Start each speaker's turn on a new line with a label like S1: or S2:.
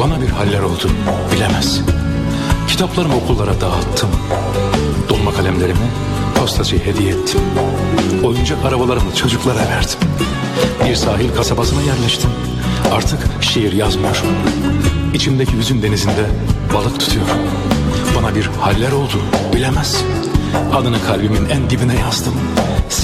S1: Bana bir haller oldu, bilemez. Kitaplarımı okullara dağıttım. Dolma kalemlerimi postacıya hediye ettim. Oyuncak arabalarımı çocuklara verdim. Bir sahil kasabasına yerleştim. Artık şiir yazmıyorum. İçimdeki hüzün denizinde balık tutuyorum. Bana bir haller oldu, bilemez. Adını kalbimin en dibine yazdım.